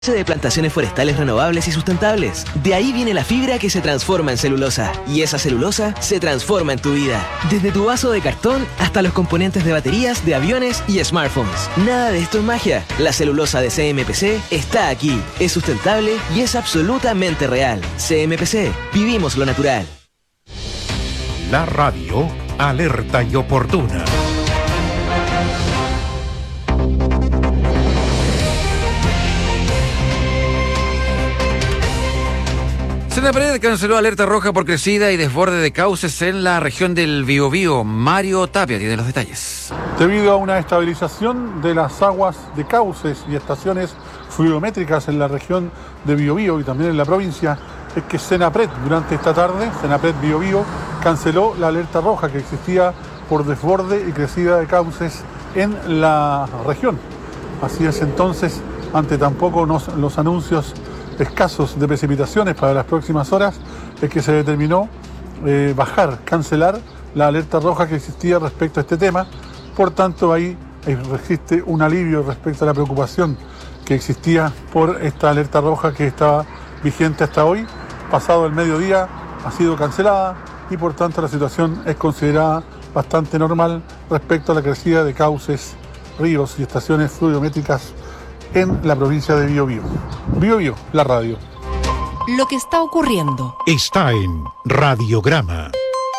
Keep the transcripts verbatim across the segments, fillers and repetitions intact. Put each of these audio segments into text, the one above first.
de plantaciones forestales renovables y sustentables. De ahí viene la fibra que se transforma en celulosa. Y esa celulosa se transforma en tu vida. Desde tu vaso de cartón hasta los componentes de baterías, de aviones y smartphones. Nada de esto es magia. La celulosa de C M P C está aquí. Es sustentable y es absolutamente real. C M P C. Vivimos lo natural. La radio alerta y oportuna. Senapred canceló alerta roja por crecida y desborde de cauces en la región del Biobío. Mario Tapia tiene los detalles. Debido a una estabilización de las aguas de cauces y estaciones fluviométricas en la región de Biobío y también en la provincia, es que Senapred durante esta tarde, Senapred Biobío, canceló la alerta roja que existía por desborde y crecida de cauces en la región. Así es entonces, ante tampoco nos, los anuncios escasos de precipitaciones para las próximas horas, es que se determinó eh, bajar, cancelar la alerta roja que existía respecto a este tema. Por tanto, ahí existe un alivio respecto a la preocupación que existía por esta alerta roja que estaba vigente hasta hoy. Pasado el mediodía ha sido cancelada y por tanto la situación es considerada bastante normal respecto a la crecida de cauces, ríos y estaciones fluviométricas en la provincia de Biobío. Biobío, la radio. Lo que está ocurriendo está en Radiograma.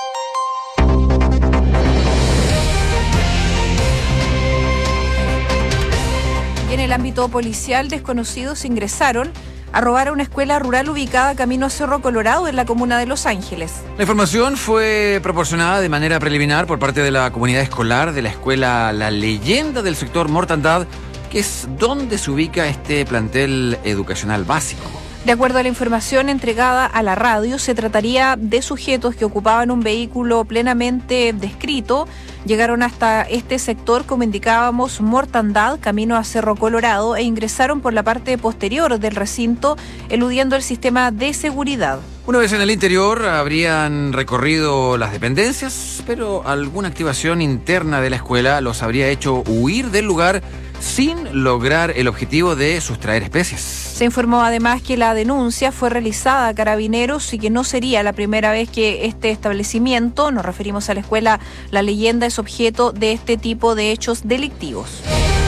Y en el ámbito policial, desconocidos ingresaron a robar a una escuela rural ubicada camino a Cerro Colorado en la comuna de Los Ángeles. La información fue proporcionada de manera preliminar por parte de la comunidad escolar de la escuela La Leyenda del sector Mortandad, que es donde se ubica este plantel educacional básico. De acuerdo a la información entregada a la radio, se trataría de sujetos que ocupaban un vehículo plenamente descrito, llegaron hasta este sector, como indicábamos, Mortandad, camino a Cerro Colorado, e ingresaron por la parte posterior del recinto, eludiendo el sistema de seguridad. Una vez en el interior, habrían recorrido las dependencias, pero alguna activación interna de la escuela los habría hecho huir del lugar sin lograr el objetivo de sustraer especies. Se informó además que la denuncia fue realizada a Carabineros y que no sería la primera vez que este establecimiento, nos referimos a la escuela La Leyenda, es objeto de este tipo de hechos delictivos.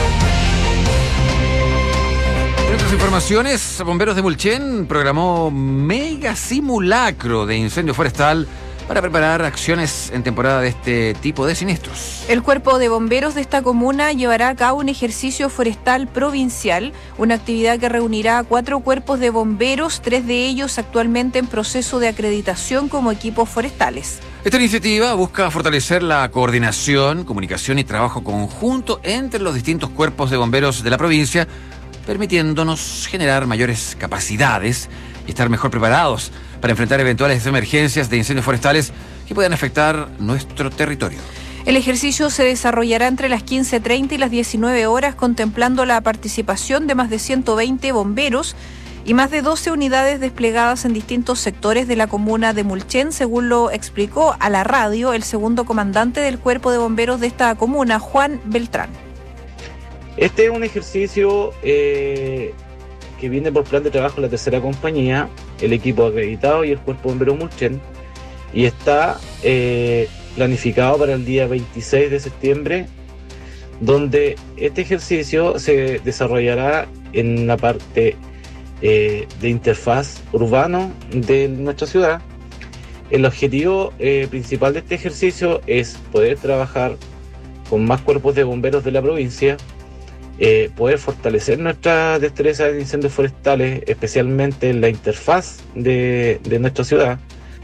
En otras informaciones, Bomberos de Mulchen programó mega simulacro de incendio forestal para preparar acciones en temporada de este tipo de siniestros. El cuerpo de bomberos de esta comuna llevará a cabo un ejercicio forestal provincial, una actividad que reunirá a cuatro cuerpos de bomberos, tres de ellos actualmente en proceso de acreditación como equipos forestales. Esta iniciativa busca fortalecer la coordinación, comunicación y trabajo conjunto entre los distintos cuerpos de bomberos de la provincia, permitiéndonos generar mayores capacidades y estar mejor preparados para enfrentar eventuales emergencias de incendios forestales que puedan afectar nuestro territorio. El ejercicio se desarrollará entre las quince treinta y las diecinueve horas, contemplando la participación de más de ciento veinte bomberos y más de doce unidades desplegadas en distintos sectores de la comuna de Mulchen, según lo explicó a la radio el segundo comandante del cuerpo de bomberos de esta comuna, Juan Beltrán. Este es un ejercicio eh, que viene por plan de trabajo de la tercera compañía, el equipo acreditado y el cuerpo bombero Mulchen, y está eh, planificado para el día veintiséis de septiembre, donde este ejercicio se desarrollará en la parte eh, de interfaz urbano de nuestra ciudad. El objetivo eh, principal de este ejercicio es poder trabajar con más cuerpos de bomberos de la provincia, Eh, poder fortalecer nuestra destreza de incendios forestales, especialmente en la interfaz de, de nuestra ciudad.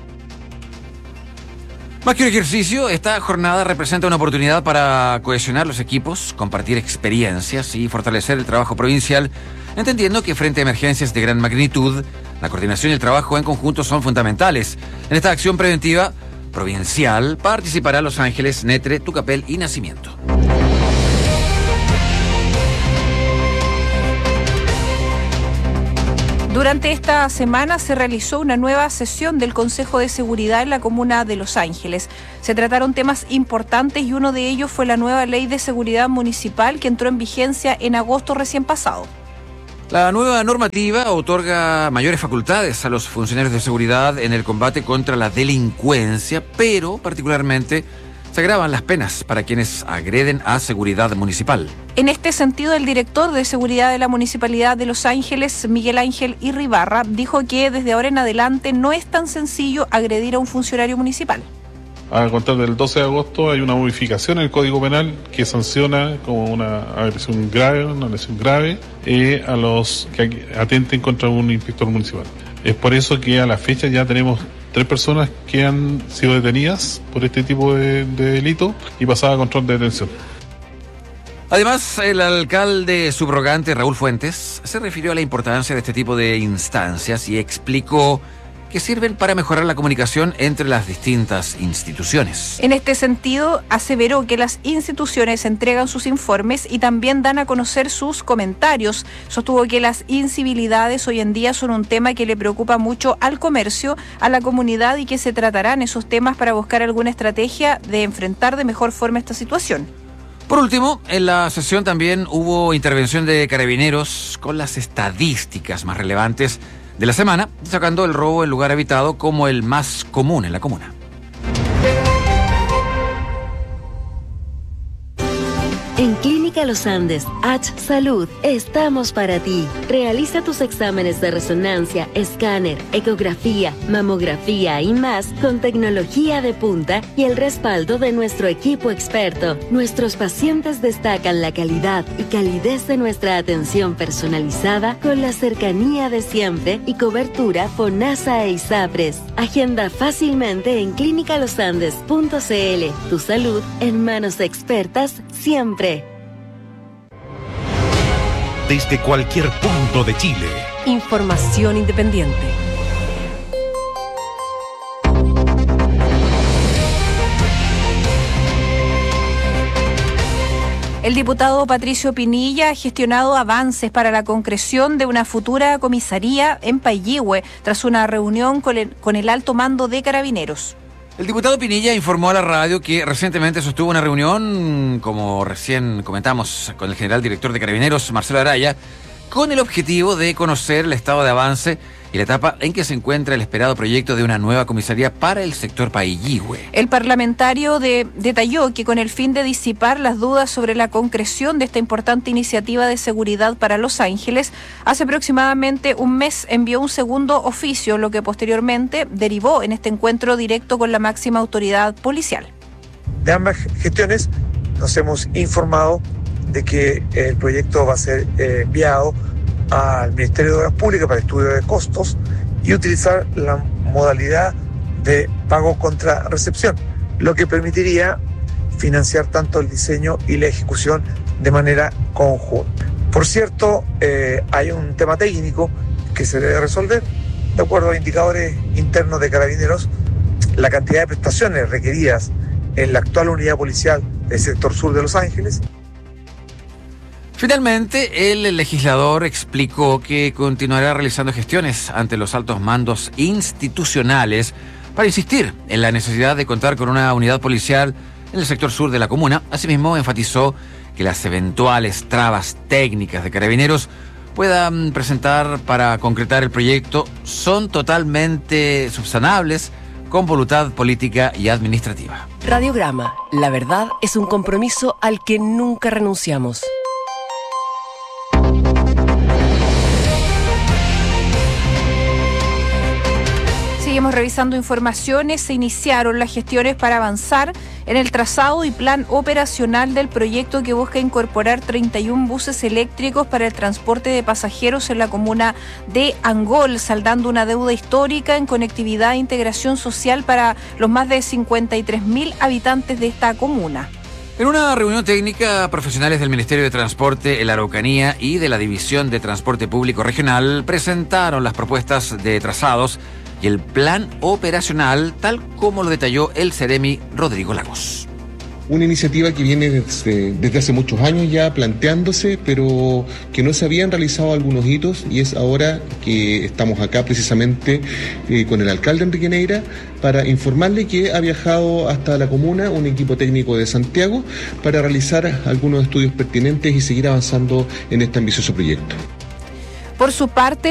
Más que un ejercicio, esta jornada representa una oportunidad para cohesionar los equipos, compartir experiencias y fortalecer el trabajo provincial, entendiendo que frente a emergencias de gran magnitud, la coordinación y el trabajo en conjunto son fundamentales. En esta acción preventiva provincial participará Los Ángeles, Netre, Tucapel y Nacimiento. Durante esta semana se realizó una nueva sesión del Consejo de Seguridad en la comuna de Los Ángeles. Se trataron temas importantes y uno de ellos fue la nueva Ley de Seguridad Municipal que entró en vigencia en agosto recién pasado. La nueva normativa otorga mayores facultades a los funcionarios de seguridad en el combate contra la delincuencia, pero particularmente se agravan las penas para quienes agreden a seguridad municipal. En este sentido, el director de seguridad de la Municipalidad de Los Ángeles, Miguel Ángel Irribarra, dijo que desde ahora en adelante no es tan sencillo agredir a un funcionario municipal. A contar del doce de agosto hay una modificación en el Código Penal que sanciona como una agresión grave, una lesión grave eh, a los que atenten contra un inspector municipal. Es por eso que a la fecha ya tenemos tres personas que han sido detenidas por este tipo de, de delito y pasadas a control de detención. Además, el alcalde subrogante Raúl Fuentes se refirió a la importancia de este tipo de instancias y explicó que sirven para mejorar la comunicación entre las distintas instituciones. En este sentido, aseveró que las instituciones entregan sus informes y también dan a conocer sus comentarios. Sostuvo que las incivilidades hoy en día son un tema que le preocupa mucho al comercio, a la comunidad, y que se tratarán esos temas para buscar alguna estrategia de enfrentar de mejor forma esta situación. Por último, en la sesión también hubo intervención de Carabineros con las estadísticas más relevantes de la semana, destacando el robo en lugar habitado como el más común en la comuna. En Clínica Los Andes, H Salud, estamos para ti. Realiza tus exámenes de resonancia, escáner, ecografía, mamografía y más con tecnología de punta y el respaldo de nuestro equipo experto. Nuestros pacientes destacan la calidad y calidez de nuestra atención personalizada con la cercanía de siempre y cobertura FONASA e ISAPRES. Agenda fácilmente en clínica los andes punto c l. Tu salud en manos expertas siempre. Desde cualquier punto de Chile. Información independiente. El diputado Patricio Pinilla ha gestionado avances para la concreción de una futura comisaría en Payihue tras una reunión con el, con el alto mando de Carabineros. El diputado Pinilla informó a la radio que recientemente sostuvo una reunión, como recién comentamos, con el general director de Carabineros, Marcelo Araya, con el objetivo de conocer el estado de avance y la etapa en que se encuentra el esperado proyecto de una nueva comisaría para el sector Payihue. El parlamentario de, detalló que con el fin de disipar las dudas sobre la concreción de esta importante iniciativa de seguridad para Los Ángeles, hace aproximadamente un mes envió un segundo oficio, lo que posteriormente derivó en este encuentro directo con la máxima autoridad policial. De ambas gestiones nos hemos informado de que el proyecto va a ser eh, enviado al Ministerio de Obras Públicas para estudio de costos y utilizar la modalidad de pago contra recepción, lo que permitiría financiar tanto el diseño y la ejecución de manera conjunta. Por cierto, eh, hay un tema técnico que se debe resolver. De acuerdo a indicadores internos de Carabineros, la cantidad de prestaciones requeridas en la actual unidad policial del sector sur de Los Ángeles. Finalmente, el legislador explicó que continuará realizando gestiones ante los altos mandos institucionales para insistir en la necesidad de contar con una unidad policial en el sector sur de la comuna. Asimismo, enfatizó que las eventuales trabas técnicas de Carabineros puedan presentar para concretar el proyecto son totalmente subsanables con voluntad política y administrativa. Radiograma. La verdad es un compromiso al que nunca renunciamos. Seguimos revisando informaciones. Se iniciaron las gestiones para avanzar en el trazado y plan operacional del proyecto que busca incorporar treinta y uno buses eléctricos para el transporte de pasajeros en la comuna de Angol, saldando una deuda histórica en conectividad e integración social para los más de cincuenta y tres mil habitantes de esta comuna. En una reunión técnica, profesionales del Ministerio de Transporte, la Araucanía y de la División de Transporte Público Regional presentaron las propuestas de trazados y el plan operacional, tal como lo detalló el Ceremi Rodrigo Lagos. Una iniciativa que viene desde, desde hace muchos años ya planteándose, pero que no se habían realizado algunos hitos, y es ahora que estamos acá precisamente eh, con el alcalde Enrique Neira para informarle que ha viajado hasta la comuna un equipo técnico de Santiago para realizar algunos estudios pertinentes y seguir avanzando en este ambicioso proyecto. Por su parte,